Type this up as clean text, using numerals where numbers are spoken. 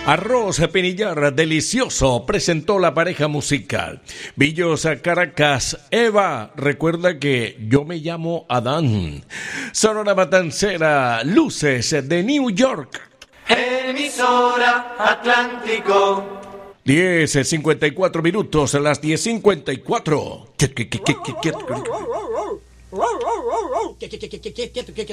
Arroz Pinillar Delicioso presentó la pareja musical. Villosa Caracas, Eva, recuerda que yo me llamo Adán. Sonora Matancera, Luces de New York. Emisora Atlántico. 10:54 minutos, a las 10:54.